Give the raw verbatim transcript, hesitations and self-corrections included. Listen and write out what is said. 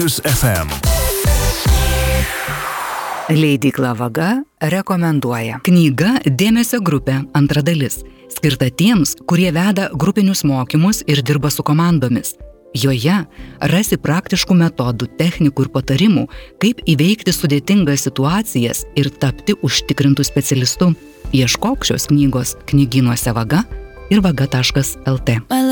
Vilnius F M. Leidykla Vaga rekomenduoja. Knyga Dėmesio grupė, antra dalis, skirta tiems, kurie veda grupinius mokymus ir dirba su komandomis. Joje rasi praktiškų metodų, technikų ir patarimų, kaip įveikti sudėtingas situacijas ir tapti užtikrintų specialistu. Ieškok šios knygos knygynuose Vaga ir vaga taškas el tė.